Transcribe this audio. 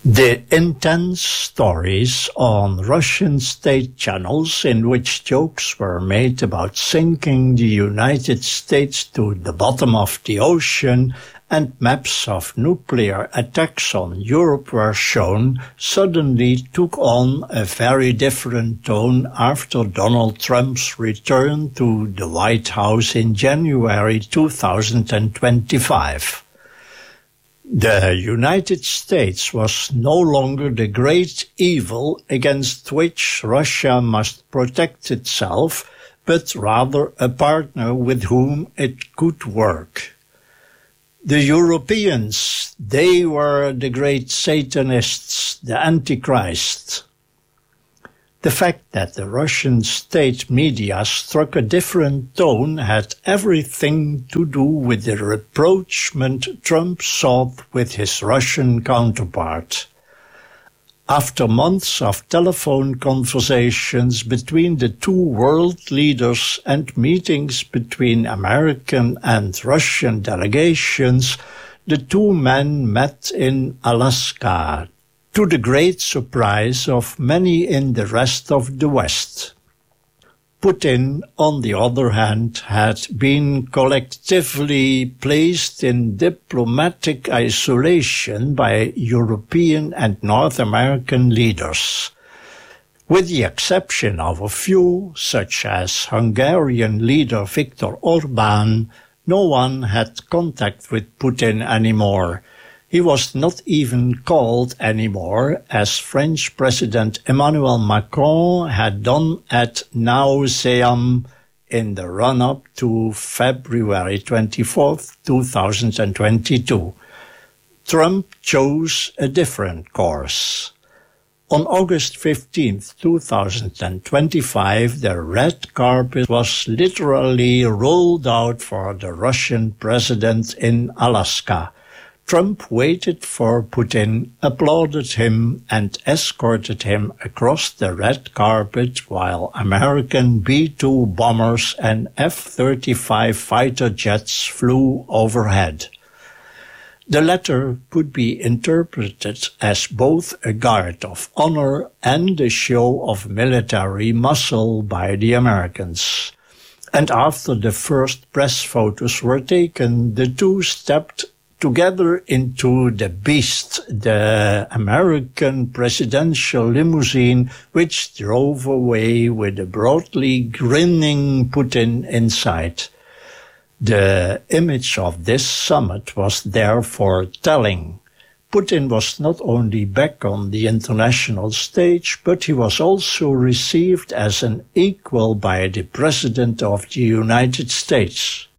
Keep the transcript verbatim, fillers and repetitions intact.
The intense stories on Russian state channels in which jokes were made about sinking the United States to the bottom of the ocean and maps of nuclear attacks on Europe were shown suddenly took on a very different tone after Donald Trump's return to the White House in January two thousand twenty-five. The United States was no longer the great evil against which Russia must protect itself, but rather a partner with whom it could work. The Europeans, they were the great Satanists, the Antichrist. The fact that the Russian state media struck a different tone had everything to do with the rapprochement Trump sought with his Russian counterpart. After months of telephone conversations between the two world leaders and meetings between American and Russian delegations, the two men met in Alaska, to the great surprise of many in the rest of the West. Putin, on the other hand, had been collectively placed in diplomatic isolation by European and North American leaders. With the exception of a few, such as Hungarian leader Viktor Orbán, no one had contact with Putin anymore. He was not even called anymore, as French President Emmanuel Macron had done at Nauseam in the run-up to February twenty-fourth, two thousand twenty-two. Trump chose a different course. On August fifteenth, two thousand twenty-five, the red carpet was literally rolled out for the Russian president in Alaska. Trump waited for Putin, applauded him, and escorted him across the red carpet while American B two bombers and F thirty-five fighter jets flew overhead. The latter could be interpreted as both a guard of honor and a show of military muscle by the Americans. And after the first press photos were taken, the two stepped together into the Beast, the American presidential limousine, which drove away with a broadly grinning Putin inside. The image of this summit was therefore telling. Putin was not only back on the international stage, but he was also received as an equal by the President of the United States.